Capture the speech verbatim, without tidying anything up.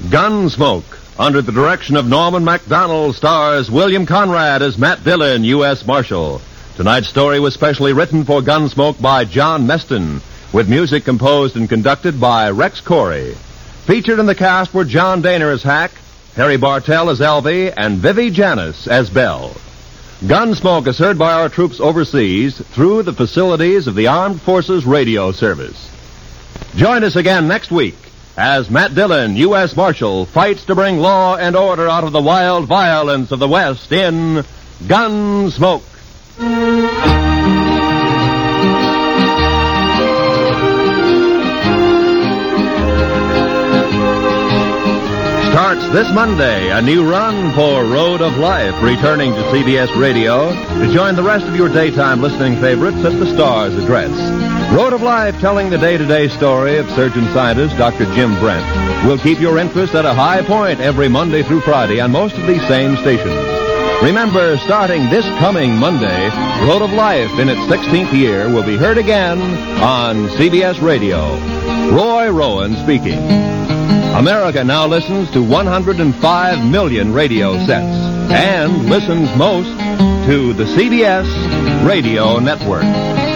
Gunsmoke, under the direction of Norman Macdonald, stars William Conrad as Matt Dillon, U S Marshal. Tonight's story was specially written for Gunsmoke by John Meston, with music composed and conducted by Rex Corey. Featured in the cast were John Daner as Hack, Harry Bartell as Elvie, and Vivi Janis as Belle. Gunsmoke is heard by our troops overseas through the facilities of the Armed Forces Radio Service. Join us again next week as Matt Dillon, U S Marshal, fights to bring law and order out of the wild violence of the West in Gunsmoke. Starts this Monday, a new run for Road of Life, returning to C B S Radio to join the rest of your daytime listening favorites at the Star's address. Road of Life, telling the day-to-day story of surgeon-scientist Doctor Jim Brent, will keep your interest at a high point every Monday through Friday on most of these same stations. Remember, starting this coming Monday, Road of Life in its sixteenth year will be heard again on C B S Radio. Roy Rowan speaking. America now listens to one hundred five million radio sets and listens most to the C B S Radio Network.